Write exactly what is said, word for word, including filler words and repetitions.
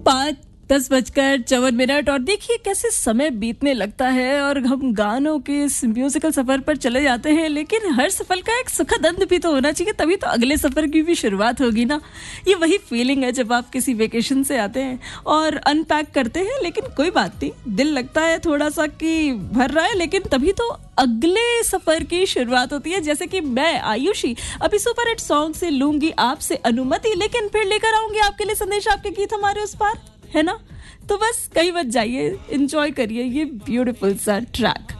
पाँच दस बजकर चौवन मिनट और देखिए कैसे समय बीतने लगता है और हम गानों के इस म्यूजिकल सफर पर चले जाते हैं, लेकिन हर सफर का एक सुखद अंत भी तो होना चाहिए, तभी तो अगले सफर की भी शुरुआत होगी ना। ये वही फीलिंग है जब आप किसी वेकेशन से आते हैं और अनपैक करते हैं, लेकिन कोई बात नहीं, दिल लगता है थोड़ा सा कि भर रहा है, लेकिन तभी तो अगले सफर की शुरुआत होती है। जैसे कि मैं आयुषी अभी सुपर हिट सॉन्ग से लूंगी आपसे अनुमति, लेकिन फिर लेकर आऊंगी आपके लिए संदेश, आपके गीत हमारे उस पार, है ना। तो बस कहीं मत जाइए, एंजॉय करिए ये ब्यूटीफुल सा ट्रैक।